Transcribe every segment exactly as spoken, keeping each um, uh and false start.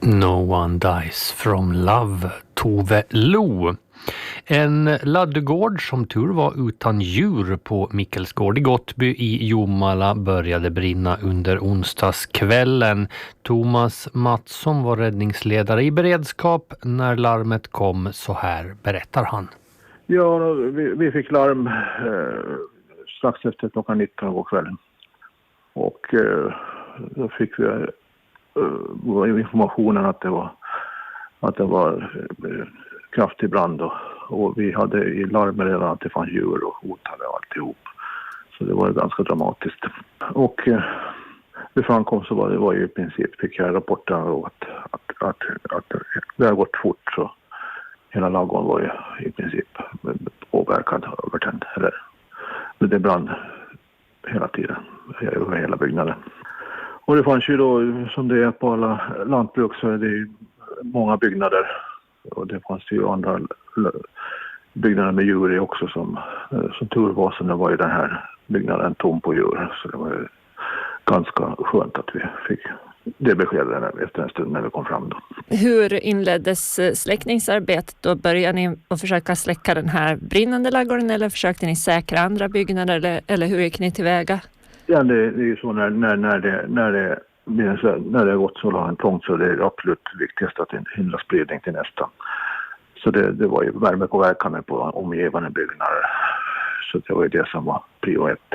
No one dies from love, Tove Lo. En laddugård som tur var utan djur på Mikkelsgård i Gottby i Jomala började brinna under onsdagskvällen. Thomas Mattsson var räddningsledare i beredskap när larmet kom, så här berättar han. Ja, vi, vi fick larm eh, strax efter klockan nitton på kvällen. Och eh, då fick vi eh, informationen att det var, att det var eh, kraftig brand och, och vi hade i larmet redan att det fanns djur och hotade och alltihop. Så det var ganska dramatiskt. Och eh, vid framkom så var det var ju i princip, fick jag rapporten att, att, att, att det har gått fort, så hela ladugården var ju i princip påverkad, övertänd. Eller, men det brann hela tiden, över hela byggnaden. Och det fanns ju då, som det är på alla lantbruk, så är det ju många byggnader. Och det fanns ju andra byggnader med djur i också, som, som tur var, så det var ju den här byggnaden tom på djur. Så det var ju ganska skönt att vi fick det beskedet efter en stund när vi kom fram då. Hur inleddes släckningsarbetet då? Började ni att försöka släcka den här brinnande ladugården, eller försökte ni säkra andra byggnader, eller, eller hur gick ni tillväga? Ja, det, det är ju så när, när, när, det, när, det, när det har gått så långt, så det är det absolut viktigast att hindra spridning till nästa. Så det, det var ju värmepåverkan på omgivande byggnader. Så det var ju det som var prio ett.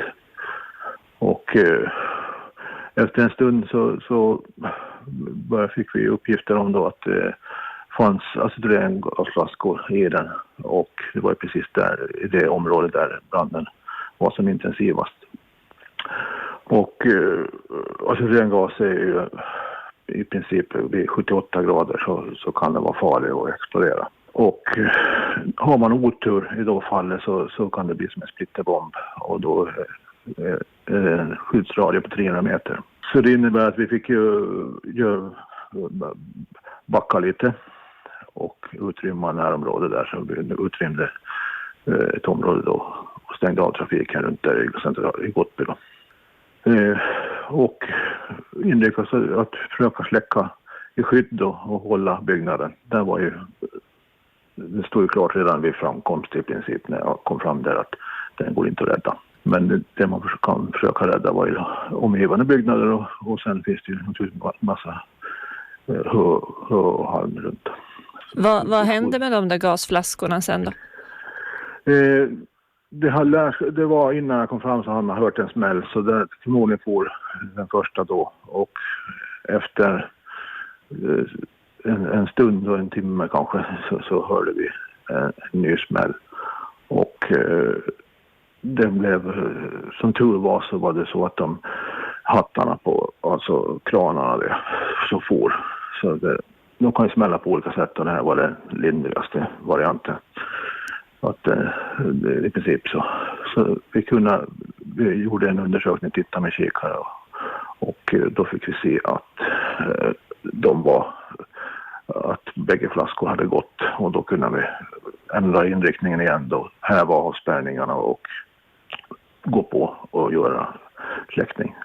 Och eh, efter en stund så, så fick vi uppgifter om då att det fanns acetylenglasflaskor i den. Och det var ju precis där, i det området där branden var som intensivast. Och eh, acetylengas är ju i princip vid sjuttioåtta grader så, så kan det vara farligt att explodera. Och eh, har man otur i då fallet så, så kan det bli som en splitterbomb, och då eh, är det en skyddsradie på trehundra meter. Så det innebär att vi fick ju, ju backa lite och utrymma närområdet där, så vi utrymde eh, ett område då och stängde av trafiken runt där i Gottby då. Eh, och inriktades att försöka släcka i skydd då och hålla byggnaden. Där var ju, det stod ju klart redan vid framkomst i princip när jag kom fram där att den går inte att rädda. Men det, det man kan försöka rädda var ju omgivande byggnader, och, och sen finns det ju naturligtvis en massa hö, hö och halm runt. Vad, vad hände med de där gasflaskorna sen då? Eh, Det, har, det var innan jag kom fram så hade man hört en smäll, så det förmodligen for den första då, och efter en, en stund och en timme kanske så, så hörde vi en, en ny smäll, och eh, det blev, som tur var så var det så att de hattarna på, alltså kranarna det, så for, så det, de kan ju smälla på olika sätt, och det här var den lindrigaste varianten. Att eh, i princip så. Så vi kunde, vi gjorde en undersökning, tittade med kikare, och, och då fick vi se att eh, de var, att bägge flaskor hade gått, och då kunde vi ändra inriktningen igen då, häva avspärrningarna och gå på och göra släckning.